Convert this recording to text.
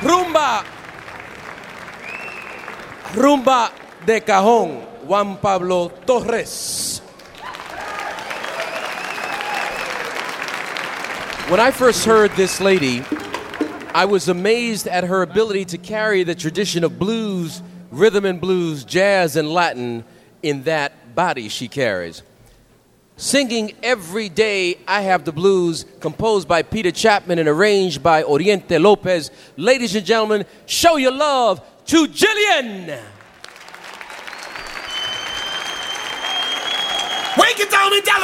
Rumba. Rumba de cajón, Juan Pablo Torres. When I first heard this lady, I was amazed at her ability to carry the tradition of blues, rhythm and blues, jazz and Latin in that body she carries. Singing Every Day I Have the Blues, composed by Peter Chapman and arranged by Oriente Lopez. Ladies and gentlemen, show your love to Jillian. Break it down and down.